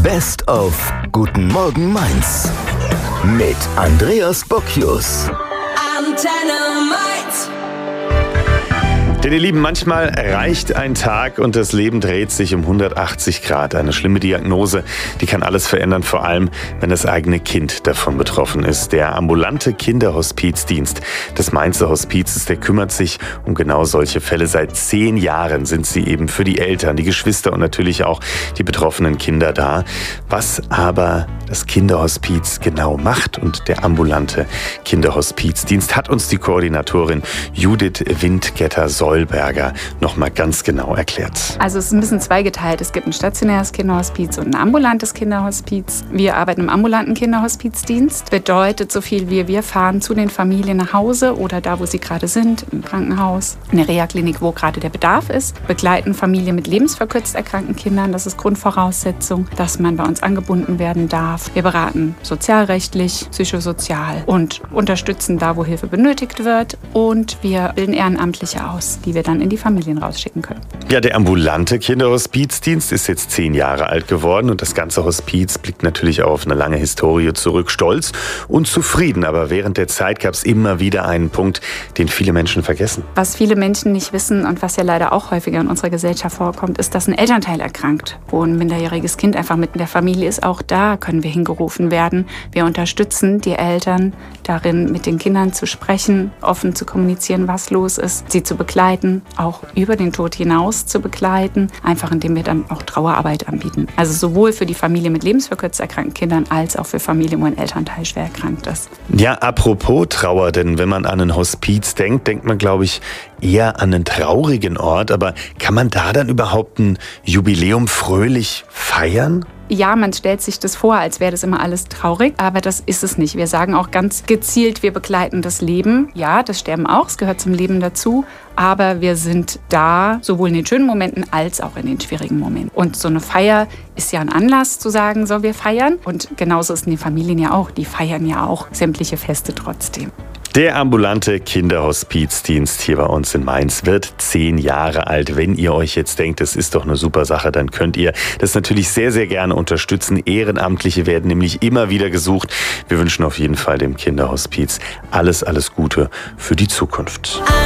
Best of Guten Morgen Mainz mit Andreas Bocchius. Antenne Mainz. Denn ihr Lieben, manchmal reicht ein Tag und das Leben dreht sich um 180 Grad. Eine schlimme Diagnose, die kann alles verändern, vor allem, wenn das eigene Kind davon betroffen ist. Der ambulante Kinderhospizdienst des Mainzer Hospizes, der kümmert sich um genau solche Fälle. Seit 10 Jahren sind sie eben für die Eltern, die Geschwister und natürlich auch die betroffenen Kinder da. Was aber das Kinderhospiz genau macht und der ambulante Kinderhospizdienst, hat uns die Koordinatorin Judith Windgetter-Solberger noch mal ganz genau erklärt. Also es ist ein bisschen zweigeteilt. Es gibt ein stationäres Kinderhospiz und ein ambulantes Kinderhospiz. Wir arbeiten im ambulanten Kinderhospizdienst. Bedeutet so viel wie wir fahren zu den Familien nach Hause oder da, wo sie gerade sind, im Krankenhaus, in der Reha-Klinik, wo gerade der Bedarf ist. Begleiten Familien mit lebensverkürzt erkrankten Kindern. Das ist Grundvoraussetzung, dass man bei uns angebunden werden darf. Wir beraten sozialrechtlich, psychosozial und unterstützen da, wo Hilfe benötigt wird. Und wir bilden Ehrenamtliche aus, die wir dann in die Familien rausschicken können. Ja, der ambulante Kinderhospizdienst ist jetzt 10 Jahre alt geworden und das ganze Hospiz blickt natürlich auch auf eine lange Historie zurück, stolz und zufrieden. Aber während der Zeit gab es immer wieder einen Punkt, den viele Menschen vergessen. Was viele Menschen nicht wissen und was ja leider auch häufiger in unserer Gesellschaft vorkommt, ist, dass ein Elternteil erkrankt, wo ein minderjähriges Kind einfach mitten in der Familie ist. Auch da können wir hingerufen werden. Wir unterstützen die Eltern darin, mit den Kindern zu sprechen, offen zu kommunizieren, was los ist, sie zu begleiten, auch über den Tod hinaus zu begleiten, einfach indem wir dann auch Trauerarbeit anbieten. Also sowohl für die Familie mit lebensverkürzt erkrankten Kindern als auch für Familien, wo ein Elternteil schwer erkrankt ist. Ja, apropos Trauer, denn wenn man an ein Hospiz denkt, denkt man, glaube ich, eher an einen traurigen Ort. Aber kann man da dann überhaupt ein Jubiläum fröhlich feiern? Ja, man stellt sich das vor, als wäre das immer alles traurig, aber das ist es nicht. Wir sagen auch ganz gezielt, wir begleiten das Leben. Ja, das Sterben auch, es gehört zum Leben dazu, aber wir sind da, sowohl in den schönen Momenten als auch in den schwierigen Momenten. Und so eine Feier ist ja ein Anlass zu sagen, so wir feiern. Und genauso ist es in den Familien ja auch, die feiern ja auch sämtliche Feste trotzdem. Der ambulante Kinderhospizdienst hier bei uns in Mainz wird 10 Jahre alt. Wenn ihr euch jetzt denkt, das ist doch eine super Sache, dann könnt ihr das natürlich sehr, sehr gerne unterstützen. Ehrenamtliche werden nämlich immer wieder gesucht. Wir wünschen auf jeden Fall dem Kinderhospiz alles, alles Gute für die Zukunft.